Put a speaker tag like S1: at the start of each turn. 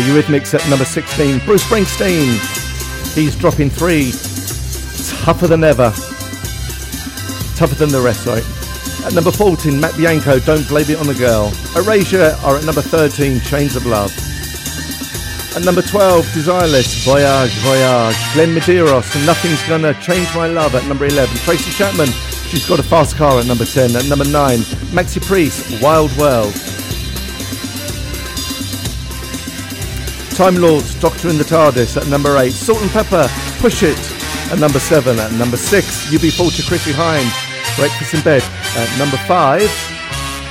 S1: Eurythmics at number 16. Bruce Springsteen, he's dropping 3. Tougher than ever. Tougher than the rest, sorry. At number 14, Matt Bianco, Don't Blame It on the Girl. Erasure are at number 13, Chains of Love. At number 12, Desireless, Voyage, Voyage. Glenn Medeiros, Nothing's Gonna Change My Love at number 11. Tracy Chapman, She's Got a Fast Car at number 10. At number 9, Maxi Priest, Wild World. Time Lords, Doctor in the TARDIS at number 8. Salt and Pepper, Push It at number 7. At number 6, UB40, Chrissy Hynde, Breakfast in Bed. At number 5,